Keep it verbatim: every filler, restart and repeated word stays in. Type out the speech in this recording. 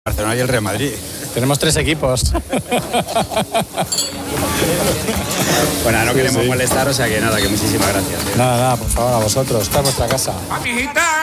Barcelona y el Real Madrid. Tenemos tres equipos. Bueno, no Sí, queremos sí. molestar, o sea que nada, que muchísimas gracias. Nada, nada, por favor, a vosotros. Esta es vuestra casa.